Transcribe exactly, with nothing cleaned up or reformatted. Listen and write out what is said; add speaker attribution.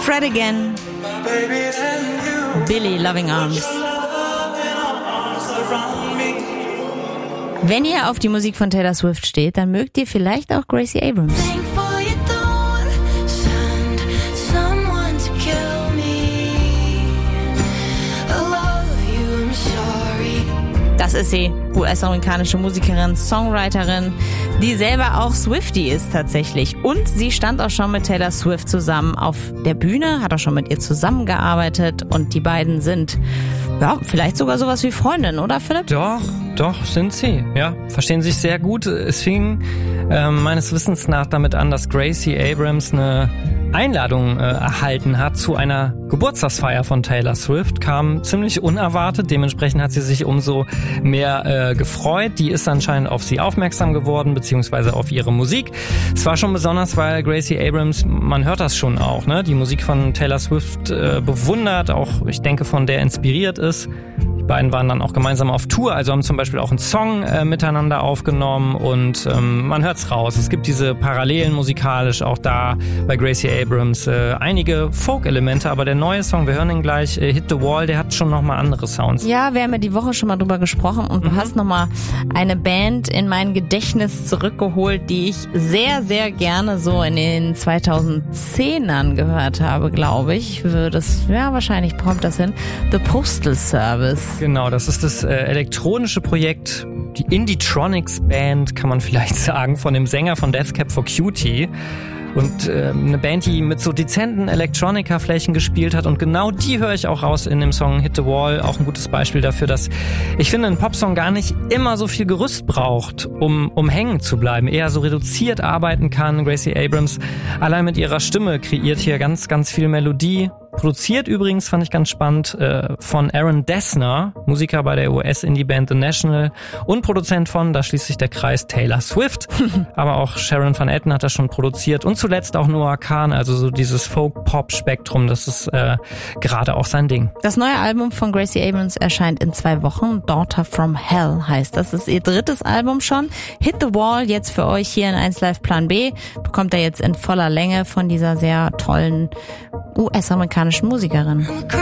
Speaker 1: Fred again. Billy, Loving Arms. Wenn ihr auf die Musik von Taylor Swift steht, dann mögt ihr vielleicht auch Gracie Abrams. Das ist sie, U S-amerikanische Musikerin, Songwriterin, die selber auch Swiftie ist tatsächlich. Und sie stand auch schon mit Taylor Swift zusammen auf der Bühne, hat auch schon mit ihr zusammengearbeitet und die beiden sind, ja, vielleicht sogar sowas wie Freundinnen, oder Philipp?
Speaker 2: Doch, doch, sind sie, ja, verstehen sich sehr gut. Es fing äh, meines Wissens nach damit an, dass Gracie Abrams eine Einladung äh, erhalten hat zu einer Geburtstagsfeier von Taylor Swift, kam ziemlich unerwartet, dementsprechend hat sie sich umso mehr äh, gefreut. Die ist anscheinend auf sie aufmerksam geworden, beziehungsweise auf ihre Musik. Es war schon besonders, weil Gracie Abrams, man hört das schon auch, ne, die Musik von Taylor Swift äh, bewundert, auch ich denke von der inspiriert ist. Die beiden waren dann auch gemeinsam auf Tour, also haben zum Beispiel auch einen Song äh, miteinander aufgenommen und ähm, man hört's raus. Es gibt diese Parallelen musikalisch auch da bei Gracie Abrams äh, einige Folk-Elemente, aber der neue Song, wir hören ihn gleich, äh, Hit the Wall, der hat schon nochmal andere Sounds.
Speaker 1: Ja, wir haben ja die Woche schon mal drüber gesprochen und du mhm. hast nochmal eine Band in mein Gedächtnis zurückgeholt, die ich sehr, sehr gerne so in den zweitausendzehnern gehört habe, glaube ich. Das, ja, wahrscheinlich kommt das hin. The Postal Service.
Speaker 2: Genau, das ist das äh, elektronische Projekt, die Indie-Tronics Band, kann man vielleicht sagen, von dem Sänger von Death Cab for Cutie. Und äh, eine Band, die mit so dezenten Electronica-Flächen gespielt hat. Und genau die höre ich auch raus in dem Song Hit the Wall. Auch ein gutes Beispiel dafür, dass ich finde, ein Popsong gar nicht immer so viel Gerüst braucht, um, um hängen zu bleiben. Eher so reduziert arbeiten kann. Gracie Abrams allein mit ihrer Stimme kreiert hier ganz, ganz viel Melodie. Produziert übrigens, fand ich ganz spannend, äh, von Aaron Dessner, Musiker bei der U S-Indie-Band The National und Produzent von, da schließt sich der Kreis, Taylor Swift. Aber auch Sharon Van Etten hat das schon produziert und zuletzt auch Noah Kahn, also so dieses Folk-Pop-Spektrum, das ist äh, gerade auch sein Ding.
Speaker 1: Das neue Album von Gracie Abrams erscheint in zwei Wochen, Daughter from Hell heißt das. Das ist ihr drittes Album schon. Hit the Wall, jetzt für euch hier in eins Live Plan B, bekommt er jetzt in voller Länge von dieser sehr tollen U S-amerikanischen Musikerin.